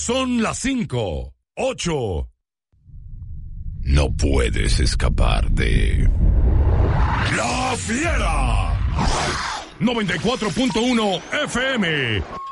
Son las 5, 8. No puedes escapar de... ¡La Fiera! 94.1 FM.